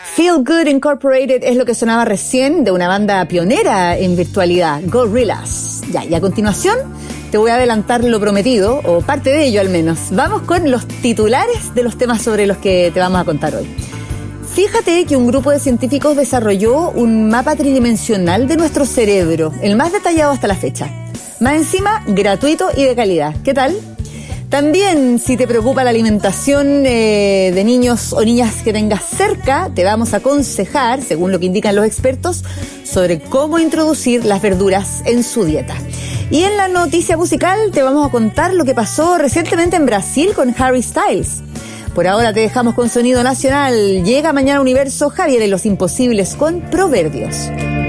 Feel Good Incorporated es lo que sonaba recién de una banda pionera en virtualidad, Gorillaz. Ya, y a continuación te voy a adelantar lo prometido, o parte de ello al menos. Vamos con los titulares de los temas sobre los que te vamos a contar hoy. Fíjate que un grupo de científicos desarrolló un mapa tridimensional de nuestro cerebro, el más detallado hasta la fecha. Más encima, gratuito y de calidad. ¿Qué tal? También, si te preocupa la alimentación de niños o niñas que tengas cerca, te vamos a aconsejar, según lo que indican los expertos, sobre cómo introducir las verduras en su dieta. Y en la noticia musical te vamos a contar lo que pasó recientemente en Brasil con Harry Styles. Por ahora te dejamos con sonido nacional. Llega mañana Universo, Javier en Los Imposibles con Proverbios.